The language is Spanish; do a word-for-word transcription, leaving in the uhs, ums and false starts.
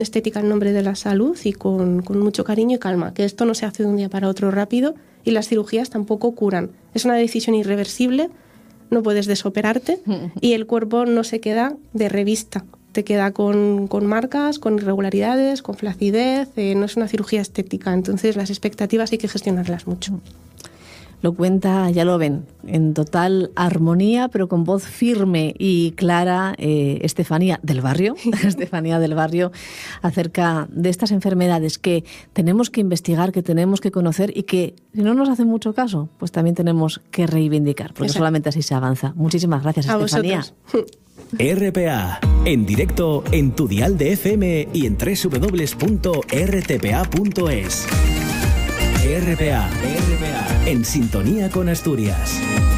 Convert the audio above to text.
estética en nombre de la salud y con, con mucho cariño y calma, que esto no se hace de un día para otro rápido y las cirugías tampoco curan. Es una decisión irreversible, no puedes desoperarte y el cuerpo no se queda de revista. Te queda con, con marcas, con irregularidades, con flacidez, eh, no es una cirugía estética, entonces las expectativas hay que gestionarlas mucho. Lo cuenta, ya lo ven, en total armonía, pero con voz firme y clara, eh, Estefanía del Barrio, Estefanía del Barrio, acerca de estas enfermedades que tenemos que investigar, que tenemos que conocer y que, si no nos hacen mucho caso, pues también tenemos que reivindicar, porque Exacto. solamente así se avanza. Muchísimas gracias, A Estefanía. Vosotros. R P A, en directo en tu dial de F M y en doble u doble u doble u punto r t p a punto es. R P A, R P A, en sintonía con Asturias.